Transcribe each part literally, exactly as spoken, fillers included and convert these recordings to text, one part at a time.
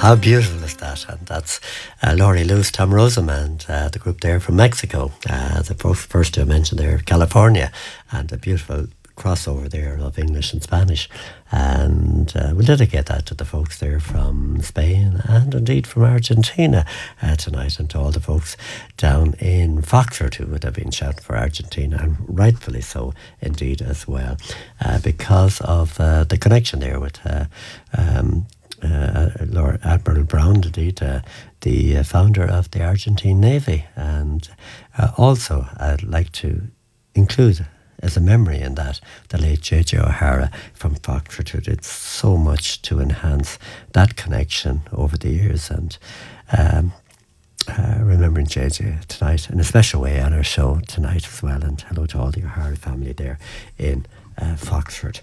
How beautiful is that? And that's uh, Laurie Lewis, Tom Rosamond, uh, the group there from Mexico. Uh, the first, first I mentioned there, California, and a beautiful crossover there of English and Spanish. And uh, we'll dedicate that to the folks there from Spain and indeed from Argentina uh, tonight, and to all the folks down in Foxford who would have been shouting for Argentina, and rightfully so indeed as well, uh, because of uh, the connection there with uh, um, uh, Lord Admiral Brown, indeed, uh, the uh, founder of the Argentine Navy. And uh, also I'd like to include as a memory in that, the late J J O'Hara from Foxford, who did so much to enhance that connection over the years. And um, uh, remembering J J tonight in a special way on our show tonight as well. And hello to all the O'Hara family there in uh, Foxford.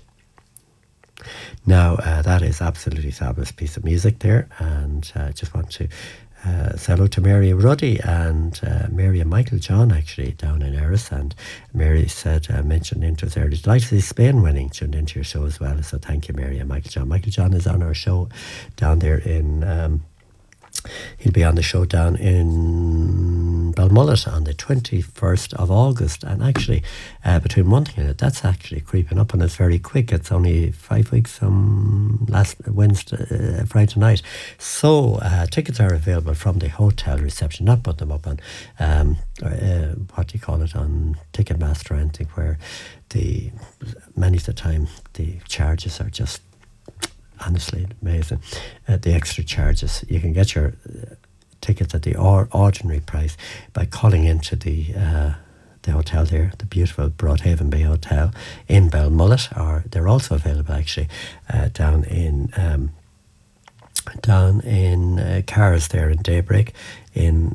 Now, uh, that is absolutely fabulous piece of music there. And I uh, just want to Uh, say hello to Mary Ruddy and uh, Mary and Michael John, actually, down in Erris. And Mary said, uh, mentioned into us earlier, delighted to see Spain winning, tuned into your show as well. So thank you, Mary and Michael John. Michael John is on our show down there in, um, he'll be on the show down in Belmullet on the twenty-first of August. And actually, uh, between one thing and it, that's actually creeping up on us very quick. It's only five weeks from last Wednesday, uh, Friday night. So uh, tickets are available from the hotel reception, not put them up on, um, uh, what do you call it, on Ticketmaster or anything, where the, many of the time, the charges are just honestly amazing. Uh, the extra charges. You can get your uh, tickets at the or- ordinary price by calling into the uh, the hotel there, the beautiful Broadhaven Bay Hotel in Belmullet, or they're also available actually uh, down in um, down in uh, Cars there in Daybreak in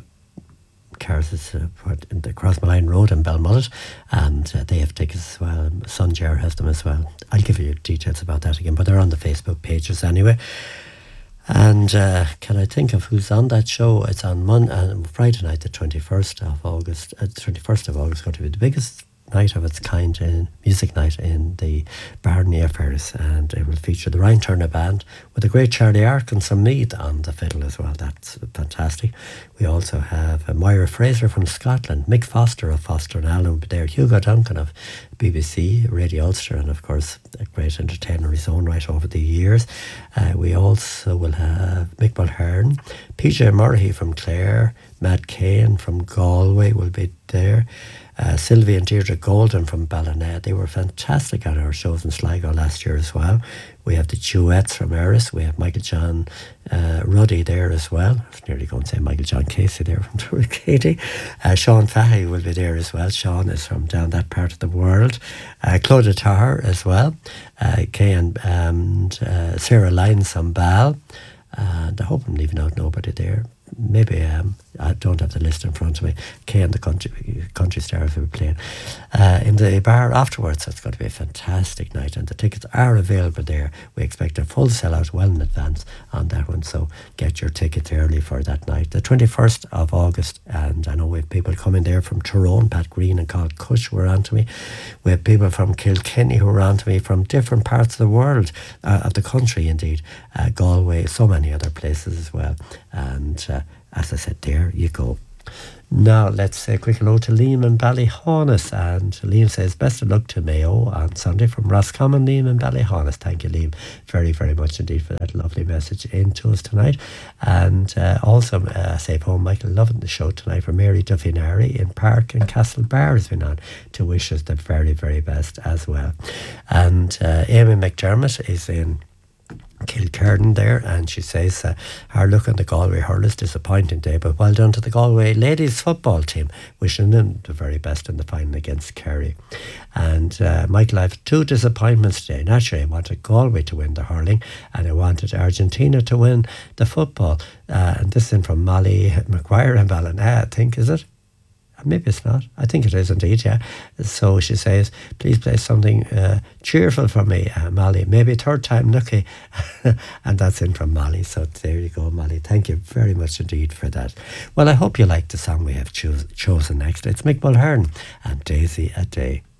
Cars is uh, in the Crossmalline Road in Belmullet, and uh, they have tickets as well. Sunjar has them as well. I'll give you details about that again, but they're on the Facebook pages anyway. And uh, can I think of who's on that show? It's on Mon- uh, Friday night, the twenty-first of August. Uh, twenty-first of August, going to be the biggest night of its kind, in music night in the bar near Ferris, and it will feature the Ryan Turner Band with the great Charlie Arkins from Meath on the fiddle as well. That's fantastic. We also have uh, Moira Fraser from Scotland, Mick Foster of Foster and Allen will be there, Hugo Duncan of B B C Radio Ulster, and of course a great entertainer in his own right over the years. Uh, we also will have Mick Mulhern, P J Murray from Clare, Matt Kane from Galway will be there. Uh, Sylvie and Deirdre Golden from Ballina. They were fantastic at our shows in Sligo last year as well. We have the Duets from Erris. We have Michael John uh, Ruddy there as well. I was nearly going to say Michael John Casey there from Turrick. Uh, Sean Fahy will be there as well. Sean is from down that part of the world. Uh, Claudia Tarr as well. Uh, Kay and, and uh, Sarah Lyons from Bal. And I hope I'm leaving out nobody there. Maybe um, I don't have the list in front of me. Kay and the country country stars will be playing uh, in the bar afterwards. So it's going to be a fantastic night, and the tickets are available there. We expect a full sellout well in advance on that one, so get your tickets early for that night, the twenty-first of August. And I know we have people coming there from Tyrone. Pat Green and Carl Cush were on to me. We have people from Kilkenny who were on to me, from different parts of the world, uh, of the country indeed, uh, Galway, so many other places as well. And uh, as I said, there you go. Now let's say a quick hello to Liam and Ballyhaunis, and Liam says best of luck to Mayo on Sunday from Roscommon. Liam and Ballyhaunis, thank you Liam very very much indeed for that lovely message into us tonight. And uh, also uh, Save Home Michael, loving the show tonight, for Mary Duffinari in Park and Castle Bar has been on to wish us the very very best as well. And uh, Amy McDermott is in Kilkerran there, and she says uh, our look on the Galway hurlers disappointing day, but well done to the Galway ladies football team, wishing them the very best in the final against Kerry. And uh, Michael, I have two disappointments today. Naturally I wanted Galway to win the hurling, and I wanted Argentina to win the football. Uh, and this is in from Molly McGuire and Ballina, I think, is it? Maybe it's not. I think it is indeed, yeah. So she says, please play something uh, cheerful for me, uh, Molly. Maybe third time lucky. And that's in from Molly. So there you go, Molly. Thank you very much indeed for that. Well, I hope you like the song we have cho- chosen next. It's Mick Mulhern and Daisy a Day.